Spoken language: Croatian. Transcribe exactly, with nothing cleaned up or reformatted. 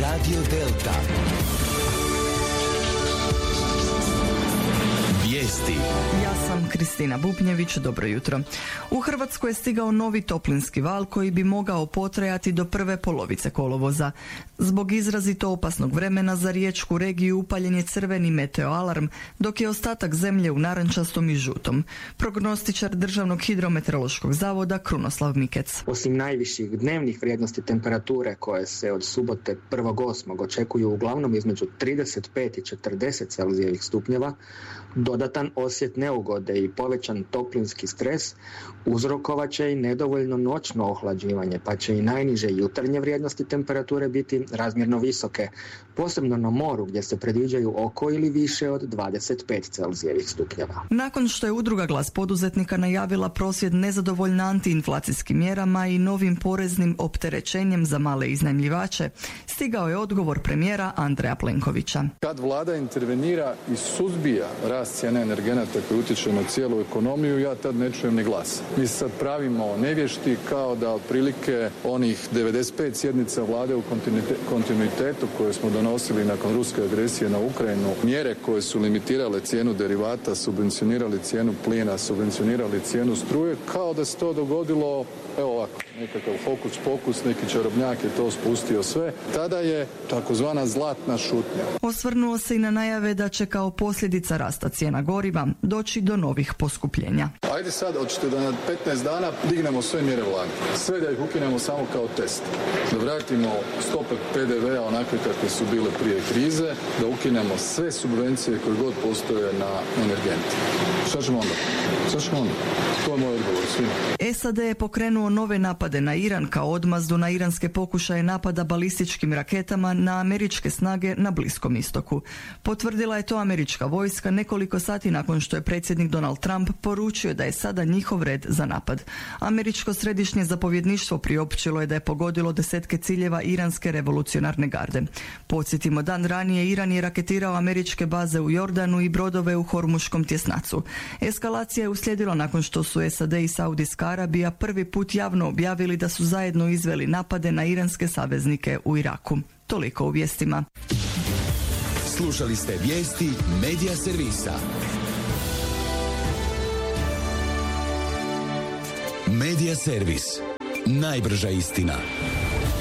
Radio Delta. Vijesti. Ja sam Kristina Bubnjević, dobro jutro. U Hrvatsku je stigao novi toplinski val koji bi mogao potrajati do prve polovice kolovoza. Zbog izrazito opasnog vremena za riječku regiju upaljen je crveni meteoalarm, dok je ostatak zemlje u narančastom i žutom. Prognostičar Državnog hidrometeorološkog zavoda Krunoslav Mikec. Osim najviših dnevnih vrijednosti temperature koje se od subote prvog osmog očekuju uglavnom između trideset pet i četrdeset celzijevih stupnjeva, dodatan osjet neugode i povećan toplinski stres uzrokovat će i nedovoljno noćno ohlađivanje, pa će i najniže jutarnje vrijednosti temperature biti razmjerno visoke, posebno na moru gdje se predviđaju oko ili više od dvadeset pet celzijevih stupnjeva. Nakon što je udruga Glas poduzetnika najavila prosvjed nezadovoljna antiinflacijskim mjerama i novim poreznim opterećenjem za male iznajmljivače, stigao je odgovor premijera Andreja Plenkovića. Kad vlada intervenira i suzbija rast cijene energenata koji utječe na cijelu ekonomiju, ja tad ne čujem ni glas. Mi sad pravimo nevješti kao da otprilike onih devedeset pet sjednica vlade u kontinuitetu koje smo donosili nakon ruske agresije na Ukrajinu, mjere koje su limitirale cijenu derivata, subvencionirali cijenu plina, subvencionirali cijenu struje, kao da se to dogodilo, evo ovako, nekakav hokus pokus, neki čarobnjak je to spustio sve. Tada je takozvana zlatna šutnja. Osvrnuo se i na najave da će kao posljedica rasta cijena goriva doći do novih poskupljenja. Ajde sad, hoćete da na petnaest dana dignemo sve mjere vlade. Sve da ih ukinemo samo kao test. Da vratimo stope pe de ve a onakve kakve su bile prije krize, da ukinemo sve subvencije koje god postoje na energente. Šta ćemo onda? Šta ćemo onda? To je moj odgovor svima. es a de je pokrenuo nove napade na Iran kao odmazdu na iranske pokušaje napada balističkim raketama na američke snage na Bliskom istoku. Potvrdila je to američka vojska nekoliko sati nakon što je predsjednik Donald Trump poručio da je sada njihov red za napad. Američko središnje zapovjedništvo priopćilo je da je pogodilo desetke ciljeva iranske revolucionarne garde. Podsjetimo, dan ranije Iran je raketirao američke baze u Jordanu i brodove u Hormuškom tjesnacu. Eskalacija je uslijedila nakon što su es a de i Saudijska Arabija prvi put javno objavili da su zajedno izveli napade na iranske saveznike u Iraku. Toliko u vijestima. Slušali ste vijesti Medija servisa. Medija servis. Najbrža istina.